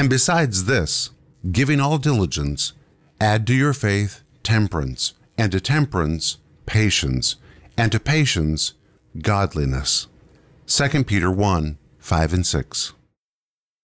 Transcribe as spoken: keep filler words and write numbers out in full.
And besides this, giving all diligence, add to your faith temperance, and to temperance patience, and to patience godliness. Second Peter one, five and six.